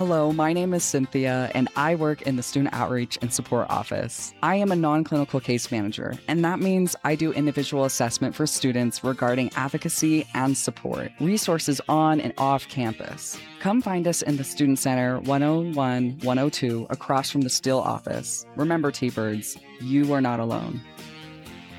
Hello, my name is Cynthia, and I work in the Student Outreach and Support Office. I am a non clinical case manager, and that means I do individual assessment for students regarding advocacy and support, resources on and off campus. Come find us in the Student Center 101 102 across from the Still office. Remember, T Birds, you are not alone.